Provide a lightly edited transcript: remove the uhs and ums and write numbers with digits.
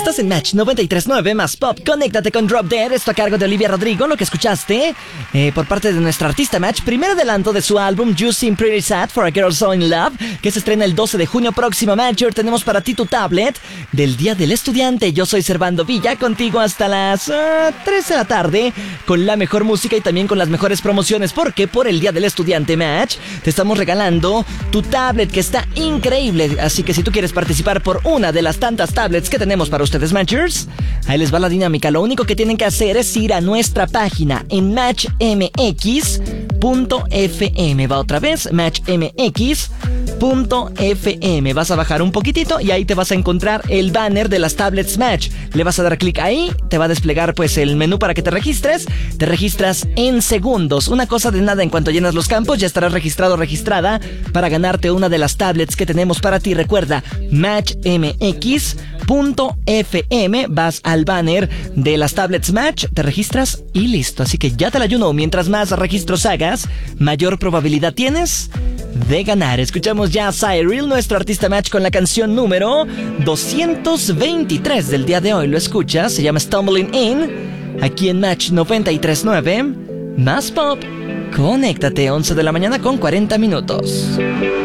Estás en Match 93.9 más Pop. Conéctate con Drop Dead. Esto a cargo de Olivia Rodrigo. Lo que escuchaste por parte de nuestra artista Match. Primer adelanto de su álbum You Seem Pretty Sad for a Girl So In Love, que se estrena el 12 de junio próximo. Matcher, tenemos para ti tu tablet del Día del Estudiante. Yo soy Servando Villa, contigo hasta las 3 de la tarde, con la mejor música y también con las mejores promociones, porque por el Día del Estudiante Match te estamos regalando tu tablet, que está increíble. Así que si tú quieres participar por una de las tantas tablets que tenemos para ustedes, Matchers, ahí les va la dinámica. Lo único que tienen que hacer es ir a nuestra página en matchmx.fm. Va otra vez, matchmx.fm. Vas a bajar un poquitito y ahí te vas a encontrar el banner de las tablets Match. Le vas a dar clic ahí, te va a desplegar pues el menú para que te registres. Te registras en segundos. Una cosa de nada, en cuanto llenas los campos ya estarás registrado o registrada para ganarte una de las tablets que tenemos para ti. Recuerda, matchmx.fm, vas al banner de las tablets Match, te registras y listo. Así que ya te la ayuno. Mientras más registros hagas, mayor probabilidad tienes de ganar. Escuchamos ya a Cyril, nuestro artista Match, con la canción número 223 del día de hoy. Lo escuchas, se llama Stumbling In, aquí en Match 93.9 más Pop. Conéctate, 11 de la mañana con 40 minutos.